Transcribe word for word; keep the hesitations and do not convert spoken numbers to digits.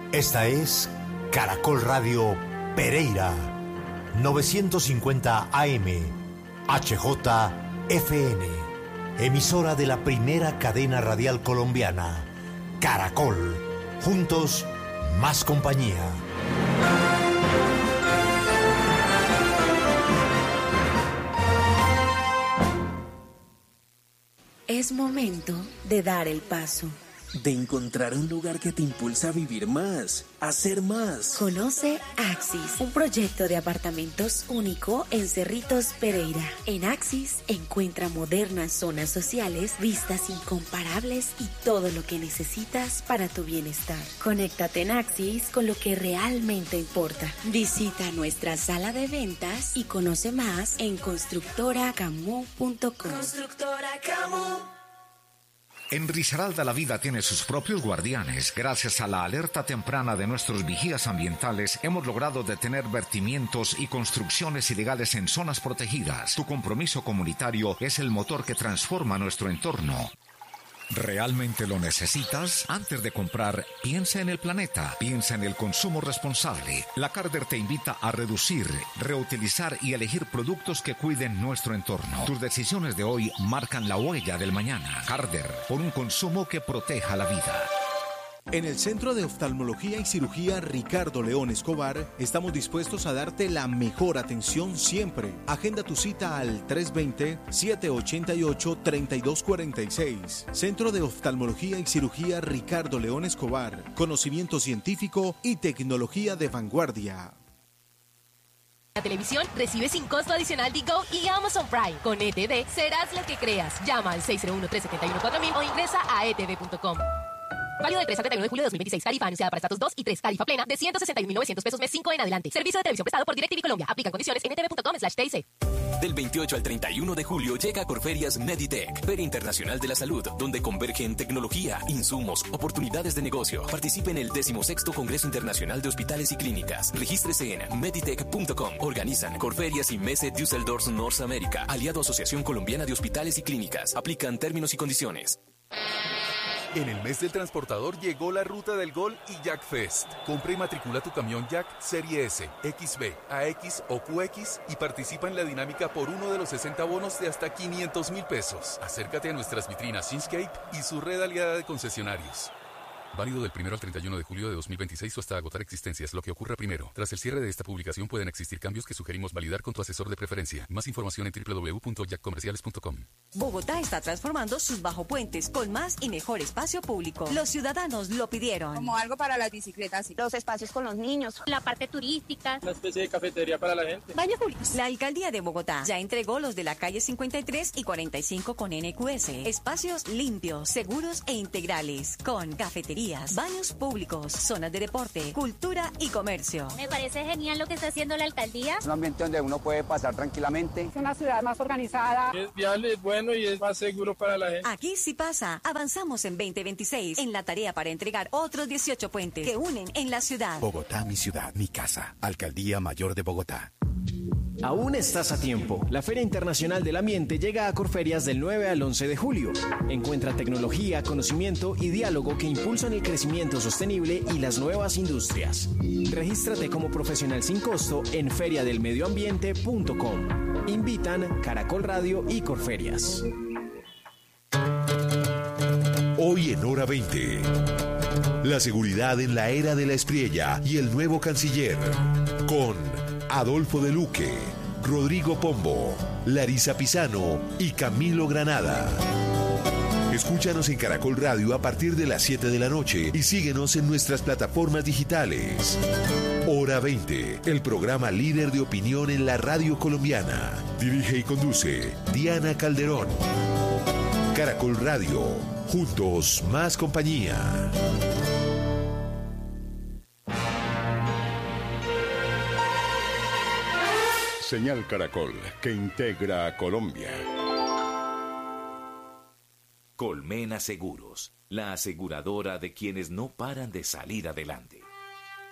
Esta es Caracol Radio Pereira, novecientos cincuenta A M, H J F N, emisora de la primera cadena radial colombiana, Caracol, juntos, más compañía. Es momento de dar el paso. De encontrar un lugar que te impulsa a vivir más, a ser más. Conoce Axis, un proyecto de apartamentos único en Cerritos, Pereira. En Axis encuentra modernas zonas sociales, vistas incomparables y todo lo que necesitas para tu bienestar. Conéctate en Axis con lo que realmente importa. Visita nuestra sala de ventas y conoce más en constructora camu punto com. Constructora Camu. En Risaralda la vida tiene sus propios guardianes. Gracias a la alerta temprana de nuestros vigías ambientales, hemos logrado detener vertimientos y construcciones ilegales en zonas protegidas. Tu compromiso comunitario es el motor que transforma nuestro entorno. ¿Realmente lo necesitas? Antes de comprar, piensa en el planeta, piensa en el consumo responsable. La Carder te invita a reducir, reutilizar y elegir productos que cuiden nuestro entorno. Tus decisiones de hoy marcan la huella del mañana. Carder, por un consumo que proteja la vida. En el Centro de Oftalmología y Cirugía Ricardo León Escobar estamos dispuestos a darte la mejor atención siempre. Agenda tu cita al tres dos cero, siete ocho ocho, tres dos cuatro seis. Centro de Oftalmología y Cirugía Ricardo León Escobar. Conocimiento científico y tecnología de vanguardia. La televisión recibe sin costo adicional Digo y Amazon Prime. Con E T V serás lo que creas. Llama al seis cero uno, tres siete uno, cuatro mil o ingresa a e t v punto com. Válido del tres al treinta y uno de julio de dos mil veintiséis. Tarifa anunciada para estatus dos y tres. Tarifa plena de ciento sesenta y un mil novecientos pesos mes cinco en adelante. Servicio de televisión prestado por DirecTV Colombia. Aplican condiciones en e t v punto com slash t i c. Del veintiocho al treinta y uno de julio llega a Corferias Meditech, Feria Internacional de la Salud, donde convergen tecnología, insumos, oportunidades de negocio. Participe en el decimosexto Congreso Internacional de Hospitales y Clínicas. Regístrese en meditech punto com. Organizan Corferias y Messe Düsseldorf North America, aliado Asociación Colombiana de Hospitales y Clínicas. Aplican términos y condiciones. En el mes del transportador llegó la ruta del Gol y Jack Fest. Compra y matricula tu camión Jack Serie S, X B, A X o Q X y participa en la dinámica por uno de los sesenta bonos de hasta quinientos mil pesos. Acércate a nuestras vitrinas Inscape y su red aliada de concesionarios. Válido del primero al treinta y uno de julio de dos mil veintiséis o hasta agotar existencias, lo que ocurra primero. Tras el cierre de esta publicación pueden existir cambios que sugerimos validar con tu asesor de preferencia. Más información en w w w punto jack comerciales punto com. Bogotá está transformando sus bajopuentes con más y mejor espacio público. Los ciudadanos lo pidieron. Como algo para las bicicletas, los espacios con los niños, la parte turística, una especie de cafetería para la gente. Baños públicos. La alcaldía de Bogotá ya entregó los de la calle cincuenta y tres y cuarenta y cinco con N Q S. Espacios limpios, seguros e integrales con cafeterías, baños públicos, zonas de deporte, cultura y comercio. Me parece genial lo que está haciendo la alcaldía. Es un ambiente donde uno puede pasar tranquilamente. Es una ciudad más organizada. Es viable, es bueno y es más seguro para la gente. Aquí sí pasa. Avanzamos en veinte veintiséis en la tarea para entregar otros dieciocho puentes que unen en la ciudad. Bogotá, mi ciudad, mi casa. Alcaldía Mayor de Bogotá. Aún estás a tiempo. La Feria Internacional del Ambiente llega a Corferias del nueve al once de julio. Encuentra tecnología, conocimiento y diálogo que impulsan el crecimiento sostenible y las nuevas industrias. Regístrate como profesional sin costo en feria del medio ambiente punto com. Invitan Caracol Radio y Corferias. Hoy en Hora veinte. La seguridad en la era de la Espriella y el nuevo canciller. Con Adolfo de Luque, Rodrigo Pombo, Larisa Pisano y Camilo Granada. Escúchanos en Caracol Radio a partir de las siete de la noche y síguenos en nuestras plataformas digitales. Hora veinte, el programa líder de opinión en la radio colombiana. Dirige y conduce Diana Calderón. Caracol Radio, juntos más compañía. Señal Caracol, que integra a Colombia. Colmena Seguros, la aseguradora de quienes no paran de salir adelante.